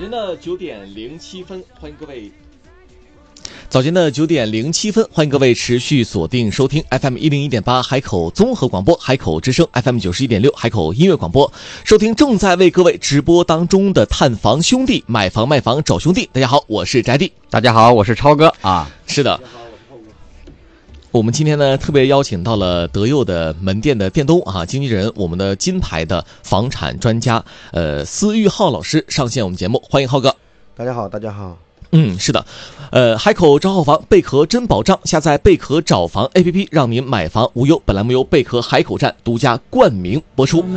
间的9点07分，欢迎各位。早间的9点07分，欢迎各位持续锁定收听 FM 101.8海口综合广播、海口之声 FM 91.6海口音乐广播，收听正在为各位直播当中的探房兄弟买房卖房找兄弟。大家好，我是翟弟。 大家好，我是超哥啊。 是的。我们今天呢特别邀请到了德佑的门店的店东啊，经纪人，我们的金牌的房产专家司玉浩老师上线我们节目，欢迎浩哥。 大家好，大家好。 是的，海口招号房贝壳真保障，下载贝壳找房 APP， 让您买房无忧。本栏目由贝壳海口站独家冠名播出。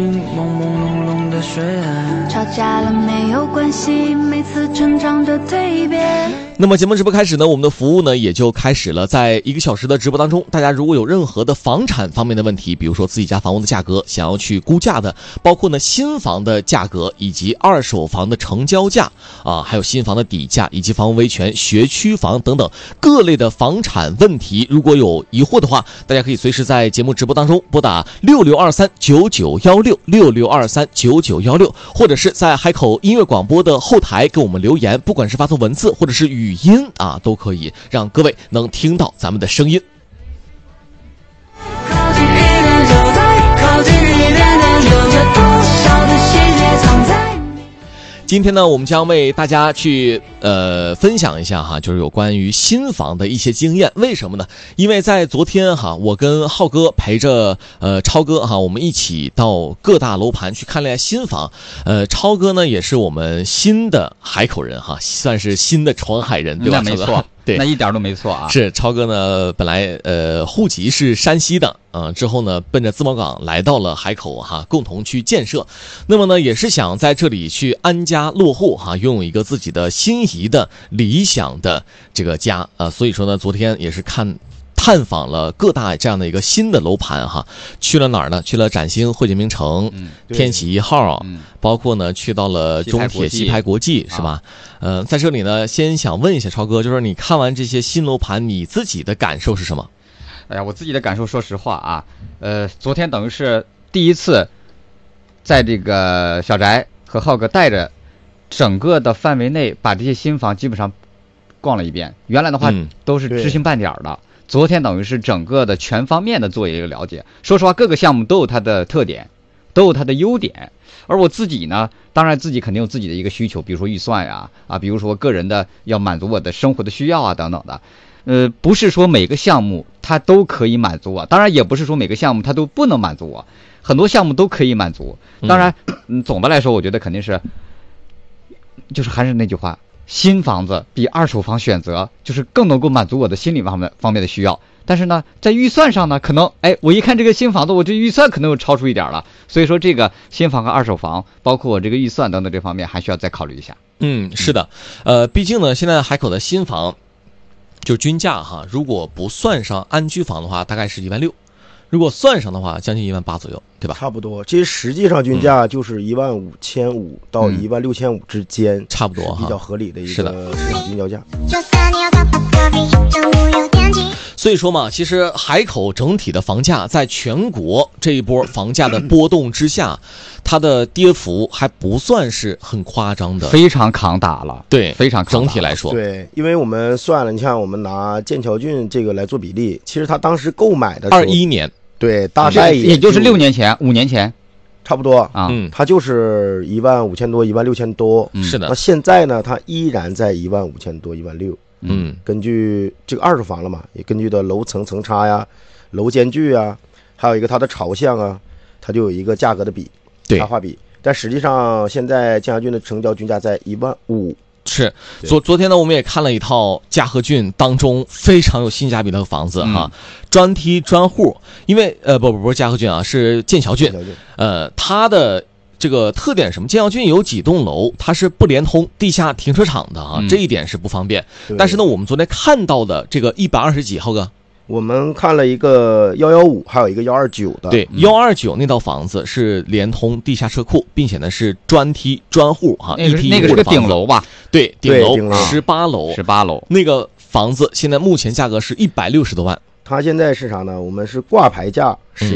吵架了没有关系，每次成长的蜕变。 那么节目直播开始呢，我们的服务呢也就开始了。在1个小时的直播当中，大家如果有任何的房产方面的问题，比如说自己家房屋的价格想要去估价的，包括呢新房的价格以及二手房的成交价啊，还有新房的底价以及房屋维权、学区房等等各类的房产问题，如果有疑惑的话，大家可以随时在节目直播当中拨打6623991666239916，或者是在海口音乐广播的后台给我们留言，不管是发送文字或者是语音啊，都可以让各位能听到咱们的声音。 靠近一点就在，靠近一点点，有着多少的细节藏在。 今天呢，我们将为大家去分享一下哈，就是有关于新房的一些经验。为什么呢？因为在昨天哈，我跟浩哥陪着超哥哈，我们一起到各大楼盘去看了新房。超哥呢也是我们新的海口人哈，算是新的闯海人，对吧？ 那没错， 对， 那一点都没错啊。 是超哥呢，本来户籍是山西的，之后呢奔着自贸港来到了海口哈，共同去建设。那么呢，也是想在这里去安家落户哈，拥有一个自己的心仪的理想的这个家所以说呢，昨天也是探访了各大这样的一个新的楼盘哈，去了哪儿呢？去了崭新汇景名城、天喜1号，包括呢去到了中铁西牌国际，是吧？在这里呢，先想问一下超哥，就是你看完这些新楼盘，你自己的感受是什么？ 哎呀，我自己的感受，说实话啊，昨天等于是第一次，在这个小翟和浩哥带着整个的范围内把这些新房基本上逛了一遍。原来的话都是知星半点的。昨天等于是整个的全方面的做一个了解，说实话各个项目都有它的特点，都有它的优点。而我自己呢，当然自己肯定有自己的一个需求，比如说预算呀，比如说个人的要满足我的生活的需要啊等等的。不是说每个项目它都可以满足我，当然也不是说每个项目它都不能满足我，很多项目都可以满足。当然，总的来说我觉得肯定是，就是还是那句话，新房子比二手房选择就是更能够满足我的心理方面的需要。但是呢，在预算上呢，可能我一看这个新房子，我这预算可能又超出一点了。所以说这个新房和二手房，包括我这个预算等等这方面，还需要再考虑一下。 是的，毕竟呢，现在海口的新房就均价哈，如果不算上安居房的话，大概是16000，如果算上的话，将近18000左右，对吧？ 差不多，其实实际上均价就是15500到16500之间， 差不多哈， 比较合理的一个市场均交价。 所以说嘛，其实海口整体的房价在全国这一波房价的波动之下，它的跌幅还不算是很夸张的， 非常抗打了。 对， 非常抗打了整体来说。 对，因为我们算了，你看我们拿剑桥郡这个来做比例，其实他当时购买的时候 21年， 对，大概也就是6年前、5年前。 差不多啊， 它就是15000多、16000多。 是的。 那现在呢，它依然在15000多、16000。根据这个二手房了嘛，也根据的楼层层差呀、楼间距啊，还有一个它的朝向啊，它就有一个价格的差化比。但实际上现在建和郡的成交均价在15000。 是，昨天呢，我们也看了一套嘉禾郡当中非常有性价比的房子哈，专梯专户，因为不是嘉禾郡啊，是剑桥郡，它的这个特点是什么？剑桥郡有几栋楼它是不连通地下停车场的啊，这一点是不方便。但是呢，我们昨天看到的这个120几，浩哥。 我们看了一个115，还有一个129的。 对，129那套房子是连通地下车库，并且呢是专梯专户哈， 那个是个顶楼吧？ 对，顶楼18楼，那个房子现在目前价格是160多万。 它现在市场呢，我们是挂牌价是